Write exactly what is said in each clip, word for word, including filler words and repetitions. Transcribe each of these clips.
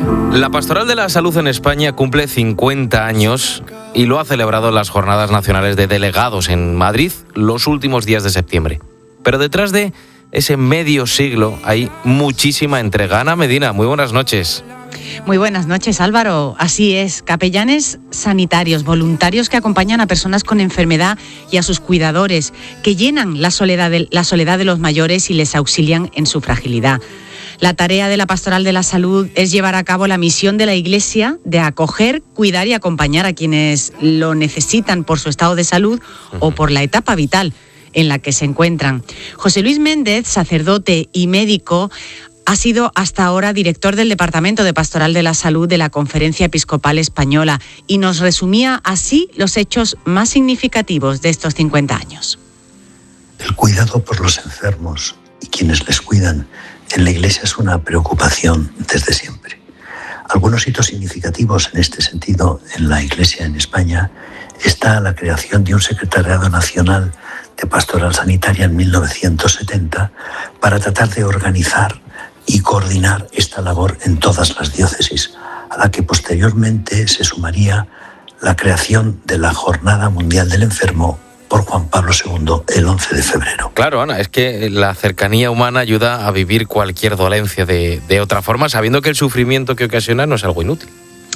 La Pastoral de la Salud en España cumple cincuenta años y lo ha celebrado en las Jornadas Nacionales de Delegados en Madrid los últimos días de septiembre. Pero detrás de ese medio siglo hay muchísima entrega. Ana Medina, muy buenas noches. Muy buenas noches, Álvaro. Así es, capellanes sanitarios, voluntarios que acompañan a personas con enfermedad y a sus cuidadores, que llenan la soledad de, la soledad de los mayores y les auxilian en su fragilidad. La tarea de la Pastoral de la Salud es llevar a cabo la misión de la Iglesia de acoger, cuidar y acompañar a quienes lo necesitan por su estado de salud uh-huh. o por la etapa vital en la que se encuentran. José Luis Méndez, sacerdote y médico, ha sido hasta ahora director del Departamento de Pastoral de la Salud de la Conferencia Episcopal Española y nos resumía así los hechos más significativos de estos cincuenta años. El cuidado por los enfermos y quienes les cuidan en la Iglesia es una preocupación desde siempre. Algunos hitos significativos en este sentido en la Iglesia en España está la creación de un Secretariado Nacional de Pastoral Sanitaria en mil novecientos setenta para tratar de organizar y coordinar esta labor en todas las diócesis, a la que posteriormente se sumaría la creación de la Jornada Mundial del Enfermo por Juan Pablo segundo el once de febrero. Claro, Ana, es que la cercanía humana ayuda a vivir cualquier dolencia de, de otra forma, sabiendo que el sufrimiento que ocasiona no es algo inútil.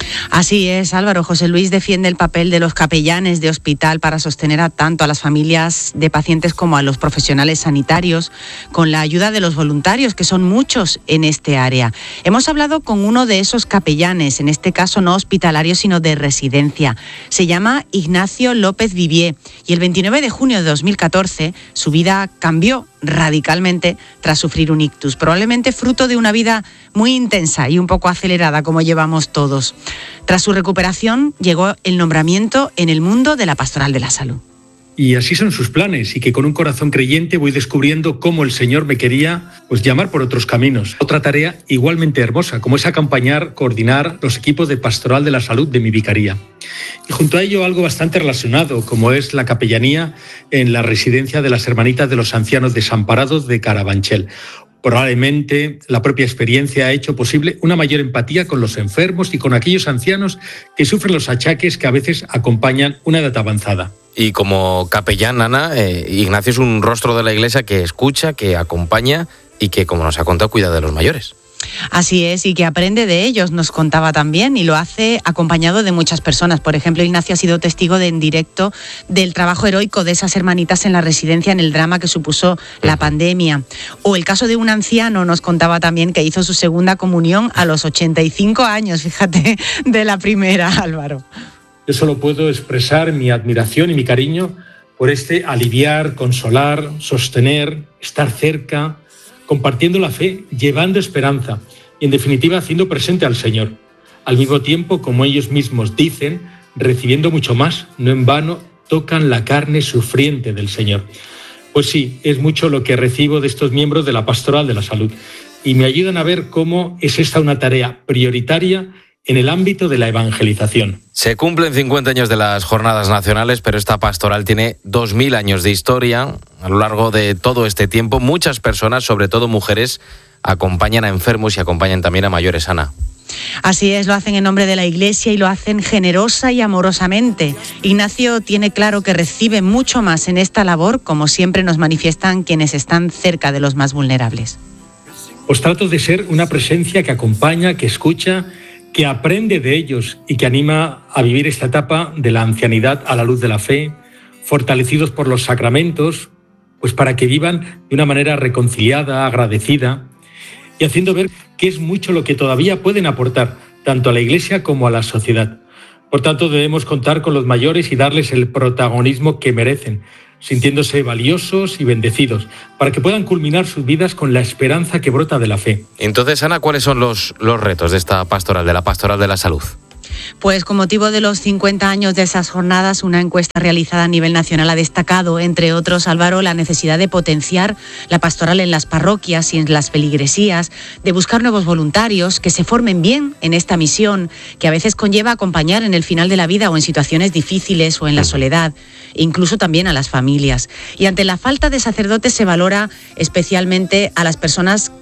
Así es, Álvaro. José Luis defiende el papel de los capellanes de hospital para sostener a tanto a las familias de pacientes como a los profesionales sanitarios, con la ayuda de los voluntarios, que son muchos en este área. Hemos hablado con uno de esos capellanes, en este caso no hospitalario, sino de residencia. Se llama Ignacio López Vivier y el veintinueve de junio de dos mil catorce su vida cambió radicalmente tras sufrir un ictus, probablemente fruto de una vida muy intensa y un poco acelerada como llevamos todos. Tras su recuperación llegó el nombramiento en el mundo de la Pastoral de la Salud. Y así son sus planes, y que con un corazón creyente voy descubriendo cómo el Señor me quería pues, llamar por otros caminos. Otra tarea igualmente hermosa, como es acompañar, coordinar los equipos de Pastoral de la Salud de mi vicaría. Y junto a ello algo bastante relacionado, como es la capellanía en la residencia de las Hermanitas de los Ancianos Desamparados de Carabanchel. Probablemente la propia experiencia ha hecho posible una mayor empatía con los enfermos y con aquellos ancianos que sufren los achaques que a veces acompañan una edad avanzada. Y como capellán, Ana, eh, Ignacio es un rostro de la Iglesia que escucha, que acompaña y que, como nos ha contado, cuida de los mayores. Así es, y que aprende de ellos, nos contaba también, y lo hace acompañado de muchas personas. Por ejemplo, Ignacio ha sido testigo de, en directo del trabajo heroico de esas hermanitas en la residencia en el drama que supuso la pandemia. O el caso de un anciano, nos contaba también, que hizo su segunda comunión a los ochenta y cinco años, fíjate, de la primera, Álvaro. Yo solo puedo expresar mi admiración y mi cariño por este aliviar, consolar, sostener, estar cerca, compartiendo la fe, llevando esperanza y, en definitiva, haciendo presente al Señor. Al mismo tiempo, como ellos mismos dicen, recibiendo mucho más, no en vano, tocan la carne sufriente del Señor. Pues sí, es mucho lo que recibo de estos miembros de la Pastoral de la Salud y me ayudan a ver cómo es esta una tarea prioritaria en el ámbito de la evangelización. Se cumplen cincuenta años de las Jornadas Nacionales, pero esta pastoral tiene dos mil años de historia. A lo largo de todo este tiempo, muchas personas, sobre todo mujeres, acompañan a enfermos y acompañan también a mayores, Ana. Así es, lo hacen en nombre de la Iglesia y lo hacen generosa y amorosamente. Ignacio tiene claro que recibe mucho más en esta labor, como siempre nos manifiestan quienes están cerca de los más vulnerables. Pues trato de ser una presencia que acompaña, que escucha, que aprende de ellos y que anima a vivir esta etapa de la ancianidad a la luz de la fe, fortalecidos por los sacramentos, pues para que vivan de una manera reconciliada, agradecida y haciendo ver que es mucho lo que todavía pueden aportar tanto a la Iglesia como a la sociedad. Por tanto, debemos contar con los mayores y darles el protagonismo que merecen, sintiéndose valiosos y bendecidos, para que puedan culminar sus vidas con la esperanza que brota de la fe. Entonces, Ana, ¿cuáles son los, los retos de esta pastoral, de la Pastoral de la Salud? Pues con motivo de los cincuenta años de esas jornadas, una encuesta realizada a nivel nacional ha destacado, entre otros, Álvaro, la necesidad de potenciar la pastoral en las parroquias y en las feligresías, de buscar nuevos voluntarios que se formen bien en esta misión, que a veces conlleva acompañar en el final de la vida o en situaciones difíciles o en la soledad, incluso también a las familias. Y ante la falta de sacerdotes se valora especialmente a las personas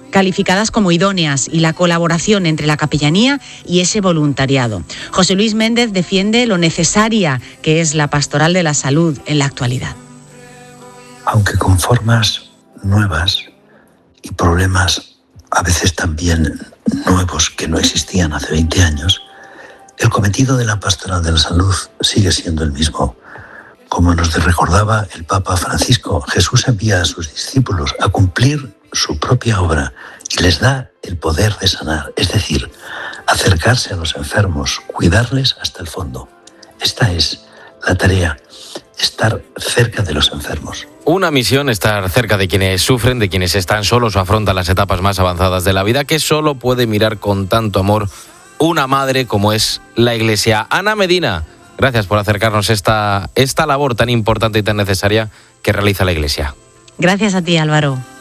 calificadas como idóneas, y la colaboración entre la capellanía y ese voluntariado. José Luis Méndez defiende lo necesaria que es la pastoral de la salud en la actualidad. Aunque con formas nuevas y problemas a veces también nuevos que no existían hace veinte años, el cometido de la pastoral de la salud sigue siendo el mismo. Como nos recordaba el Papa Francisco, Jesús envía a sus discípulos a cumplir su propia obra y les da el poder de sanar, es decir, acercarse a los enfermos, cuidarles hasta el fondo. Esta es la tarea, estar cerca de los enfermos. Una misión, estar cerca de quienes sufren, de quienes están solos o afrontan las etapas más avanzadas de la vida, que solo puede mirar con tanto amor una madre como es la Iglesia. Ana Medina, gracias por acercarnos esta, esta labor tan importante y tan necesaria que realiza la Iglesia. Gracias a ti, Álvaro.